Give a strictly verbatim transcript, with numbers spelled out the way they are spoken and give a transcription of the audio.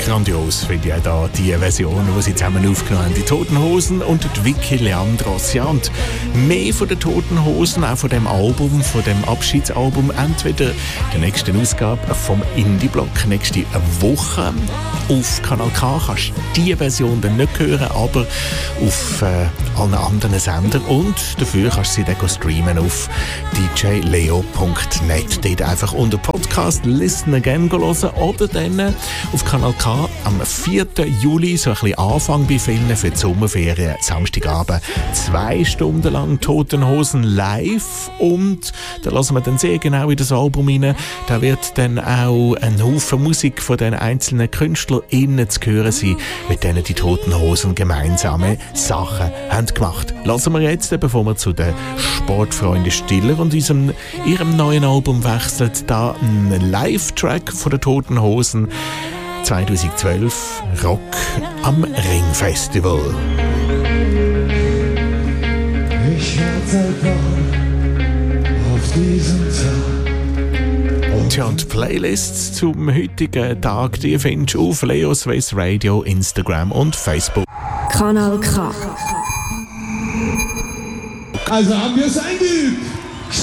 Grandios finde ich auch da die Version, die sie zusammen aufgenommen haben. Die Toten Hosen und die Vicky Leandros. Ja, und mehr von den Toten Hosen, auch von dem Album, von dem Abschiedsalbum, entweder der nächsten Ausgabe vom Indie-Block nächste Woche. Auf Kanal K kannst du diese Version dann nicht hören, aber auf äh, allen anderen Sendern. Und dafür kannst du sie dann streamen auf d j leo punkt net. Dort einfach unter Podcast Listen Again hören oder dann auf Kanal K am vierten Juli, so ein bisschen Anfang bei vielen für die Sommerferien, Samstagabend, zwei Stunden lang Toten Hosen live. Und da lassen wir dann sehr genau in das Album rein. Da wird dann auch ein Haufen Musik von den einzelnen KünstlerInnen zu hören sein, mit denen die Toten Hosen gemeinsame Sachen haben gemacht. Lassen wir jetzt, bevor wir zu den Sportfreunden Stiller und unserem, ihrem neuen Album wechseln, da einen Live-Track von den Toten Hosen. zweitausendzwölf Rock am Ringfestival. Ich warte auf diesen Tag. Tja, und die Playlists zum heutigen Tag, die findest du auf Leo Swiss Radio, Instagram und Facebook. Kanal K. Also haben wir es eingeübt.